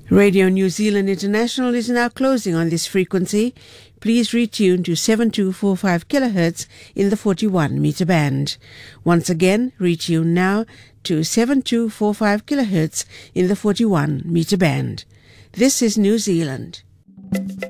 Radio New Zealand International is now closing on this frequency. Please retune to 7245 kHz in the 41 meter band. Once again, retune now to 7245 kHz in the 41 meter band. This is New Zealand.